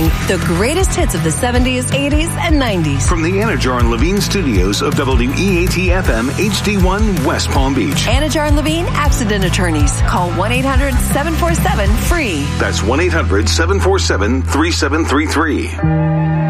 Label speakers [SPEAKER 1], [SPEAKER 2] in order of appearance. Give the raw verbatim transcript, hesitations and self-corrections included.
[SPEAKER 1] the greatest hits of the seventies, eighties, and nineties.
[SPEAKER 2] From the Anajar and Levine studios of W E A T F M H D one West Palm Beach.
[SPEAKER 1] Anajar and Levine Accident Attorneys. Call one eight hundred seven four seven free.
[SPEAKER 2] That's one eight hundred seven four seven three seven three three.